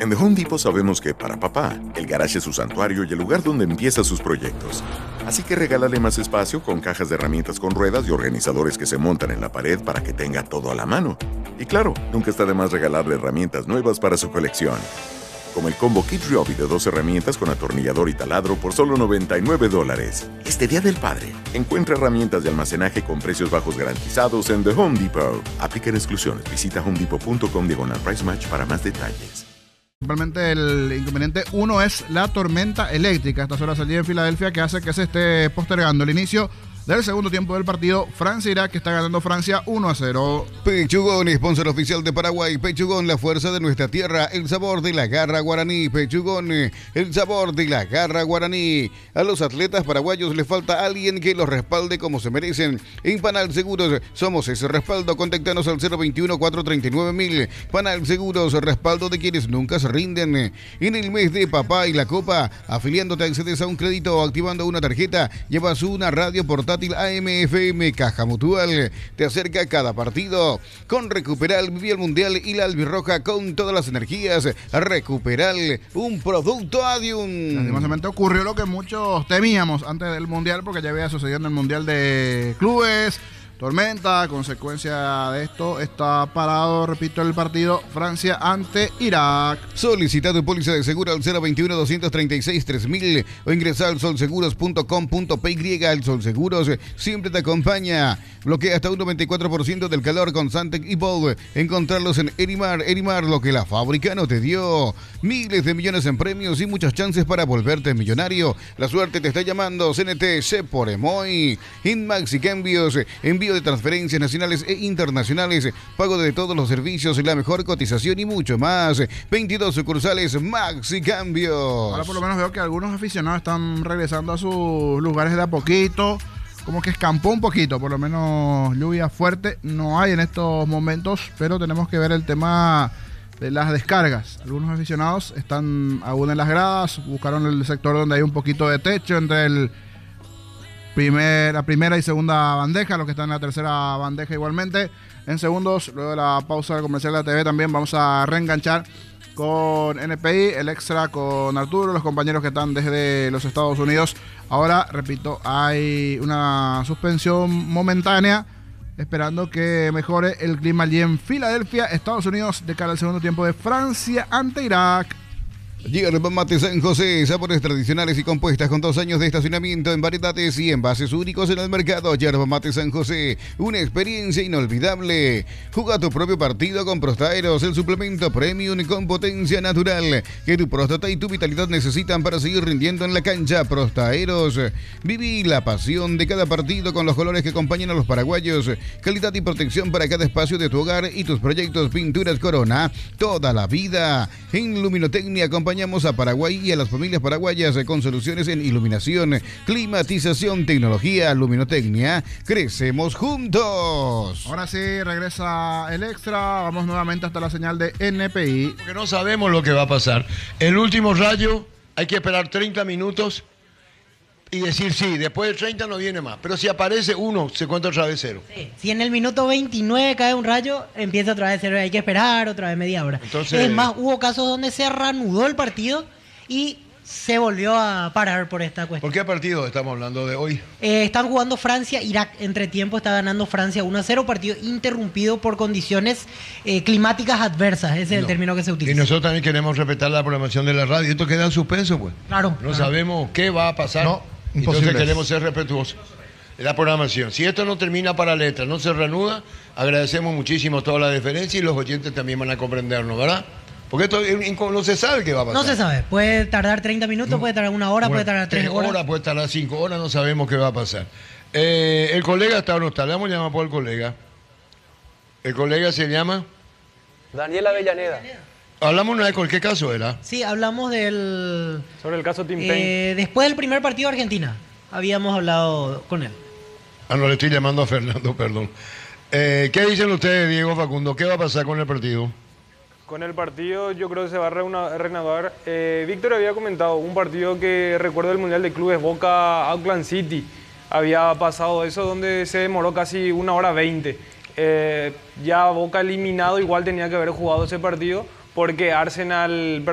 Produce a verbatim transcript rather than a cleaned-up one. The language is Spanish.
En The Home Depot sabemos que para papá, el garaje es su santuario y el lugar donde empieza sus proyectos. Así que regálale más espacio con cajas de herramientas con ruedas y organizadores que se montan en la pared para que tenga todo a la mano. Y claro, nunca está de más regalarle herramientas nuevas para su colección. Como el combo Kid Ryobi de dos herramientas con atornillador y taladro por solo noventa y nueve dólares. Este Día del Padre, encuentra herramientas de almacenaje con precios bajos garantizados en The Home Depot. Aplican exclusiones. Visita homedepot punto com diagonal price match para más detalles. Principalmente el inconveniente uno es la tormenta eléctrica. A estas horas allí en Filadelfia, que hace que se esté postergando el inicio del segundo tiempo del partido. Francia-Irak, que está ganando Francia uno a cero. Pechugón, sponsor oficial de Paraguay. Pechugón, la fuerza de nuestra tierra, el sabor de la garra guaraní. Pechugón, el sabor de la garra guaraní. A los atletas paraguayos les falta alguien que los respalde como se merecen. En Panal Seguros somos ese respaldo. Contáctanos al cero veintiuno, cuatrocientos treinta y nueve mil. Panal Seguros, respaldo de quienes nunca se rinden. En el mes de Papá y la Copa, afiliándote accedes a un crédito o activando una tarjeta. Llevas una radio portátil A M F M Caja Mutual. Te acerca a cada partido. Con Recuperal viví el Mundial y la albirroja con todas las energías. Recuperal, un producto Adium. Lastimosamente ocurrió lo que muchos temíamos antes del Mundial, porque ya había sucedido en el Mundial de Clubes. Tormenta, consecuencia de esto, está parado, repito, el partido Francia ante Irak. Solicita tu póliza de seguro al cero veintiuno, doscientos treinta y seis, tres mil o ingresa al solseguros punto com punto pe y. El Solseguros siempre te acompaña. Bloquea hasta un noventa y cuatro por ciento del calor con Santec y Bold. Encontrarlos en Erimar. Erimar, lo que la fábrica no te dio. Miles de millones en premios y muchas chances para volverte millonario. La suerte te está llamando. C N T, C por Emoy. Inmaxi Cambios. Envío de transferencias nacionales e internacionales, pago de todos los servicios, la mejor cotización y mucho más. veintidós sucursales Maxi Cambios. Ahora por lo menos veo que algunos aficionados están regresando a sus lugares de a poquito, como que escampó un poquito, por lo menos lluvia fuerte no hay en estos momentos, pero tenemos que ver el tema de las descargas. Algunos aficionados están aún en las gradas, buscaron el sector donde hay un poquito de techo entre el Primer, la primera y segunda bandeja, los que están en la tercera bandeja igualmente. En segundos, luego de la pausa comercial de la T V, también vamos a reenganchar con N P I, el extra con Arturo, los compañeros que están desde los Estados Unidos. Ahora, repito, hay una suspensión momentánea, esperando que mejore el clima allí en Filadelfia, Estados Unidos, de cara al segundo tiempo de Francia ante Irak. Llega el Mate San José, sabores tradicionales y compuestas con dos años de estacionamiento en variedades y envases únicos en el mercado. Yerba Mate San José, una experiencia inolvidable. Juega tu propio partido con Prostaeros, el suplemento premium con potencia natural que tu próstata y tu vitalidad necesitan para seguir rindiendo en la cancha. Prostaeros, viví la pasión de cada partido con los colores que acompañan a los paraguayos. Calidad y protección para cada espacio de tu hogar y tus proyectos. Pinturas Corona, toda la vida. En Luminotecnia acompañamos a Paraguay y a las familias paraguayas con soluciones en iluminación, climatización, tecnología. Luminotecnia, crecemos juntos. Ahora sí, regresa el extra. Vamos nuevamente hasta la señal de N P I. Porque no sabemos lo que va a pasar. El último rayo, hay que esperar treinta minutos y decir sí, después de treinta no viene más. Pero si aparece uno, se cuenta otra vez cero. Sí. Si en el minuto veintinueve cae un rayo, empieza otra vez cero. Hay que esperar otra vez media hora. Entonces, es más, hubo casos donde se reanudó el partido y se volvió a parar por esta cuestión. ¿Por qué partido estamos hablando de hoy? Eh, están jugando Francia-Irak. Entre tiempo está ganando Francia uno a cero. Partido interrumpido por condiciones eh, climáticas adversas. Ese es el No. término que se utiliza. Y nosotros también queremos respetar la programación de la radio. Esto queda en suspenso, pues. Claro. No claro. sabemos qué va a pasar. No, Entonces imposible. queremos ser respetuosos de la programación. Si esto no termina para letra, no se reanuda, agradecemos muchísimo toda la deferencia y los oyentes también van a comprendernos, ¿verdad? Porque esto eh, no se sabe qué va a pasar. No se sabe. Puede tardar treinta minutos, puede tardar una hora, Bueno, puede tardar tres tres horas. horas, puede tardar cinco horas, no sabemos qué va a pasar. Eh, el colega está o no está, le vamos a llamar por el colega. El colega se llama... Daniel Avellaneda. Hablamos una vez con qué caso era. Sí, hablamos del... Sobre el caso Tim Payne. Eh, después del primer partido de Argentina, habíamos hablado con él. Ah, no, le estoy llamando a Fernando, perdón. Eh, ¿Qué dicen ustedes, Diego Facundo? ¿Qué va a pasar con el partido? Con el partido yo creo que se va a reuna- reanudar. Eh, Víctor había comentado un partido que recuerdo del Mundial de Clubes, Boca Auckland City. Había pasado eso donde se demoró casi una hora veinte. Eh, ya Boca eliminado igual tenía que haber jugado ese partido porque Arsenal...